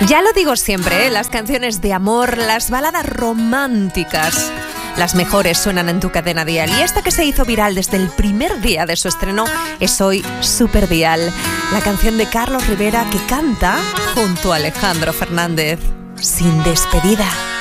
Ya lo digo siempre, las canciones de amor, las baladas románticas, las mejores suenan en tu cadena dial. Y esta que se hizo viral desde el primer día de su estreno es hoy Super Dial, la canción de Carlos Rivera que canta junto a Alejandro Fernández, Sin despedida.